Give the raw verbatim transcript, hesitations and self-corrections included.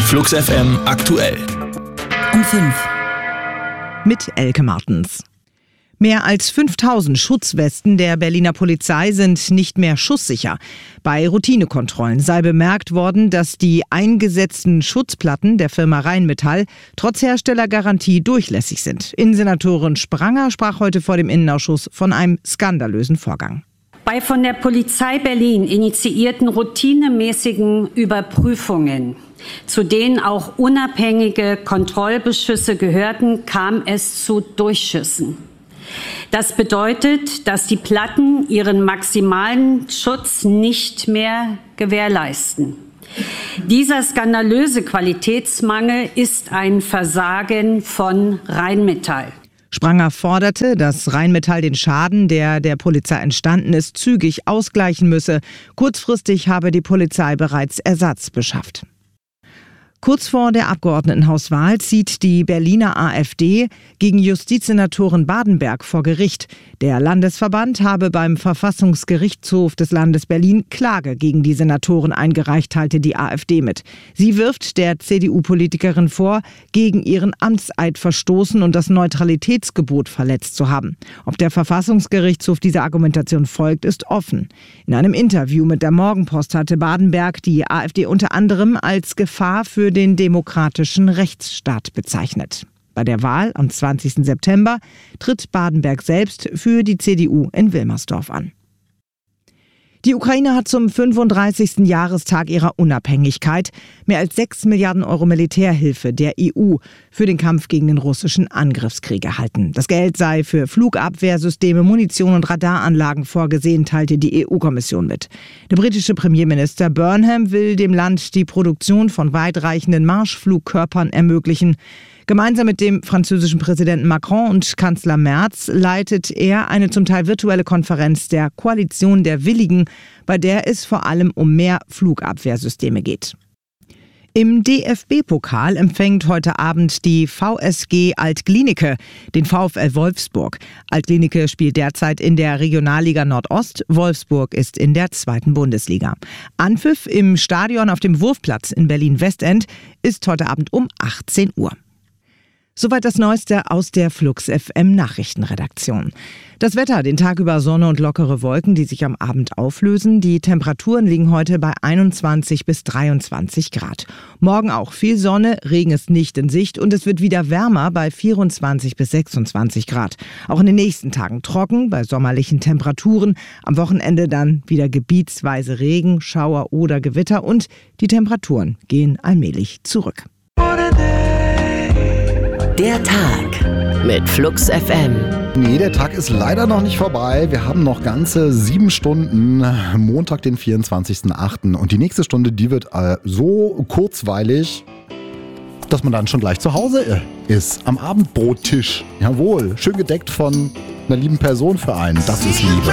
Flux F M aktuell. Um fünf. Mit Elke Martens. Mehr als fünftausend Schutzwesten der Berliner Polizei sind nicht mehr schusssicher. Bei Routinekontrollen sei bemerkt worden, dass die eingesetzten Schutzplatten der Firma Rheinmetall trotz Herstellergarantie durchlässig sind. Innensenatorin Spranger sprach heute vor dem Innenausschuss von einem skandalösen Vorgang. Bei von der Polizei Berlin initiierten routinemäßigen Überprüfungen, zu denen auch unabhängige Kontrollbeschlüsse gehörten, kam es zu Durchschüssen. Das bedeutet, dass die Platten ihren maximalen Schutz nicht mehr gewährleisten. Dieser skandalöse Qualitätsmangel ist ein Versagen von Rheinmetall. Spranger forderte, dass Rheinmetall den Schaden, der der Polizei entstanden ist, zügig ausgleichen müsse. Kurzfristig habe die Polizei bereits Ersatz beschafft. Kurz vor der Abgeordnetenhauswahl zieht die Berliner AfD gegen Justizsenatorin Badenberg vor Gericht. Der Landesverband habe beim Verfassungsgerichtshof des Landes Berlin Klage gegen die Senatorin eingereicht, teilte die AfD mit. Sie wirft der C D U-Politikerin vor, gegen ihren Amtseid verstoßen und das Neutralitätsgebot verletzt zu haben. Ob der Verfassungsgerichtshof dieser Argumentation folgt, ist offen. In einem Interview mit der Morgenpost hatte Badenberg die AfD unter anderem als Gefahr für den demokratischen Rechtsstaat bezeichnet. Bei der Wahl am zwanzigsten September tritt Badenberg selbst für die C D U in Wilmersdorf an. Die Ukraine hat zum fünfunddreißigsten Jahrestag ihrer Unabhängigkeit mehr als sechs Milliarden Euro Militärhilfe der E U für den Kampf gegen den russischen Angriffskrieg erhalten. Das Geld sei für Flugabwehrsysteme, Munition und Radaranlagen vorgesehen, teilte die E U-Kommission mit. Der britische Premierminister Burnham will dem Land die Produktion von weitreichenden Marschflugkörpern ermöglichen. Gemeinsam mit dem französischen Präsidenten Macron und Kanzler Merz leitet er eine zum Teil virtuelle Konferenz der Koalition der Willigen, bei der es vor allem um mehr Flugabwehrsysteme geht. Im D F B-Pokal empfängt heute Abend die V S G Alt-Glienicke den VfL Wolfsburg. Alt-Glienicke spielt derzeit in der Regionalliga Nordost. Wolfsburg ist in der zweiten Bundesliga. Anpfiff im Stadion auf dem Wurfplatz in Berlin-Westend ist heute Abend um achtzehn Uhr. Soweit das Neueste aus der Flux F M Nachrichtenredaktion. Das Wetter, den Tag über Sonne und lockere Wolken, die sich am Abend auflösen. Die Temperaturen liegen heute bei einundzwanzig bis dreiundzwanzig Grad. Morgen auch viel Sonne, Regen ist nicht in Sicht und es wird wieder wärmer bei vierundzwanzig bis sechsundzwanzig Grad. Auch in den nächsten Tagen trocken bei sommerlichen Temperaturen. Am Wochenende dann wieder gebietsweise Regen, Schauer oder Gewitter und die Temperaturen gehen allmählich zurück. Der Tag mit Flux F M. Nee, der Tag ist leider noch nicht vorbei. Wir haben noch ganze sieben Stunden, Montag, den vierundzwanzigsten achten Und die nächste Stunde, die wird äh, so kurzweilig, dass man dann schon gleich zu Hause ist. Am Abendbrottisch. Jawohl, schön gedeckt von einer lieben Person für einen. Das ist Liebe.